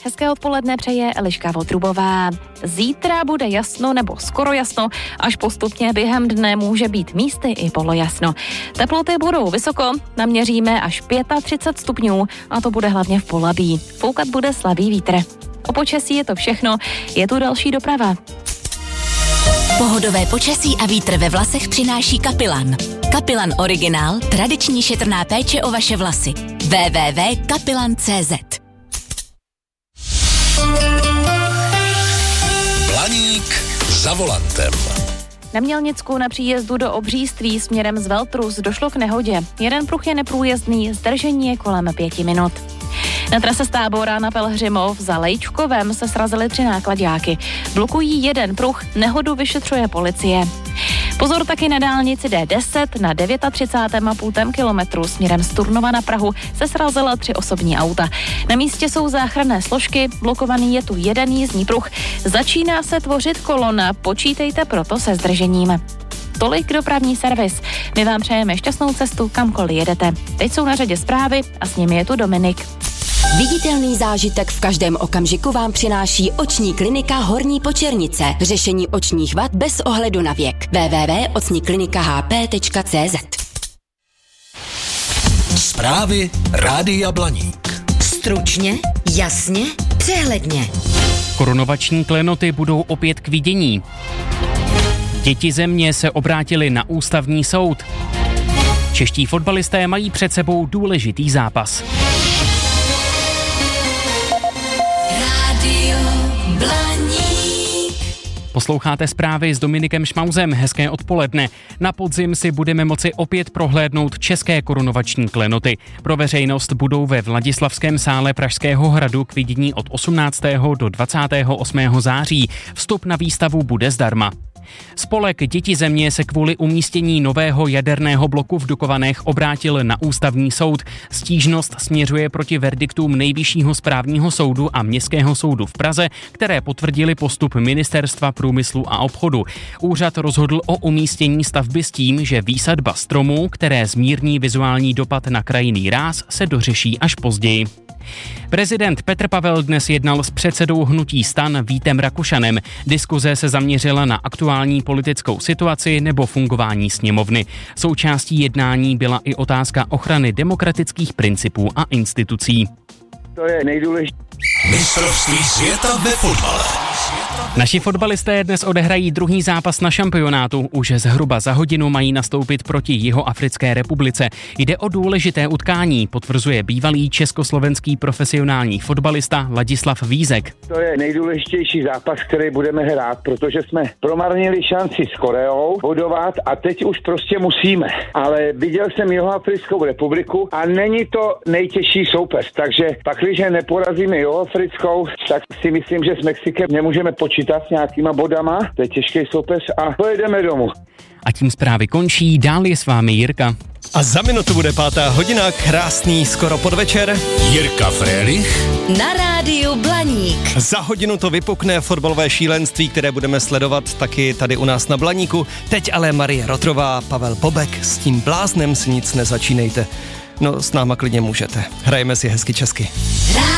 Hezké odpoledne přeje Eliška Votrubová. Zítra bude jasno nebo skoro jasno, až postupně během dne může být místy i polojasno. Teploty budou vysoko, naměříme až 35 stupňů a to bude hlavně v Polabí. Foukat bude slabý vítr. O počasí je to všechno, je tu další doprava. Pohodové počasí a vítr ve vlasech přináší Kapilan. Kapilan Originál, tradiční šetrná péče o vaše vlasy. www.kapilan.cz. Blaník za volantem. Na Mělnicku na příjezdu do Obříství směrem z Veltrus došlo k nehodě. Jeden pruh je neprůjezdný, zdržení je kolem 5 minut. Na trase z Tábora na Pelhřimov za Lejčkovem se srazily 3 náklaďáky. Blokují jeden pruh, nehodu vyšetřuje policie. Pozor taky na dálnici D10 na 39,5 kilometru směrem z Turnova na Prahu se srazila 3 osobní auta. Na místě jsou záchranné složky, blokovaný je tu jeden jízdní pruh. Začíná se tvořit kolona, počítejte proto se zdržením. Tolik dopravní servis. My vám přejeme šťastnou cestu, kamkoliv jedete. Teď jsou na řadě zprávy a s nimi je tu Dominik. Viditelný zážitek v každém okamžiku vám přináší oční klinika Horní Počernice. Řešení očních vad bez ohledu na věk. www.ocniklinikahp.cz. Zprávy Rádia Blaník. Stručně, jasně, přehledně. Korunovační klenoty budou opět k vidění. Děti země se obrátily na ústavní soud. Čeští fotbalisté mají před sebou důležitý zápas. Posloucháte zprávy s Dominikem Šmauzem. Hezké odpoledne. Na podzim si budeme moci opět prohlédnout české korunovační klenoty. Pro veřejnost budou ve Vladislavském sále Pražského hradu k vidění od 18. do 28. září. Vstup na výstavu bude zdarma. Spolek Děti země se kvůli umístění nového jaderného bloku v Dukovanech obrátil na ústavní soud. Stížnost směřuje proti verdiktům Nejvyššího správního soudu a Městského soudu v Praze, které potvrdili postup Ministerstva průmyslu a obchodu. Úřad rozhodl o umístění stavby s tím, že výsadba stromů, které zmírní vizuální dopad na krajinný ráz, se dořeší až později. Prezident Petr Pavel dnes jednal s předsedou hnutí STAN Vítem Rakušanem. Diskuze se zaměřila na aktuální politickou situaci nebo fungování sněmovny. Součástí jednání byla i otázka ochrany demokratických principů a institucí. To je nejdůležitější. Mistrovství světa ve fotbale. Naši fotbalisté dnes odehrají druhý zápas na šampionátu. Už zhruba za hodinu mají nastoupit proti Jihoafrické republice. Jde o důležité utkání, potvrzuje bývalý československý profesionální fotbalista Ladislav Vízek. To je nejdůležitější zápas, který budeme hrát, protože jsme promarnili šanci s Koreou bodovat a teď už prostě musíme. Ale viděl jsem Jihoafrickou republiku a není to nejtěžší soupeř, takže pakliže neporazíme Jihoafrickou, tak si myslím, že s Mexikem nemůžeme počítat s nějakýma bodama, to je těžký soupeř a pojedeme domů. A tím zprávy končí, dál je s vámi Jirka. A za minutu bude 5. hodina, krásný skoro podvečer. Jirka Frélich Na rádiu Blaník. Za hodinu to vypukne fotbalové šílenství, které budeme sledovat taky tady u nás na Blaníku. Teď ale Marie Rotrová, Pavel Bobek, s tím bláznem si nic nezačínejte. No, s náma klidně můžete. Hrajeme si hezky česky.